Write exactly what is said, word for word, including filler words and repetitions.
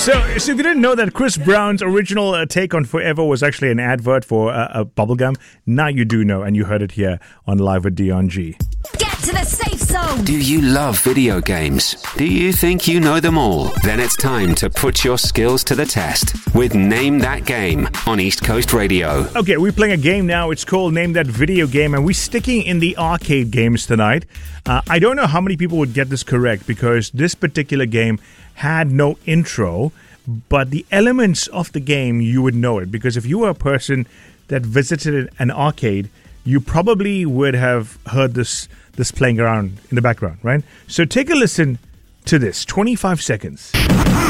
So, so if you didn't know that Chris Brown's original uh, take on Forever was actually an advert for uh, a bubblegum, now you do know, and you heard it here on Live with Dion G. Get to the safe zone. Do you love video games? Do you think you know them all? Then it's time to put your skills to the test with Name That Game on East Coast Radio. Okay, we're playing a game now. It's called Name That Video Game, and we're sticking in the arcade games tonight. Uh, I don't know how many people would get this correct because this particular game had no intro, but the elements of the game, you would know it. Because if you were a person that visited an arcade, you probably would have heard this this playing around in the background, right? So take a listen to this. twenty-five seconds.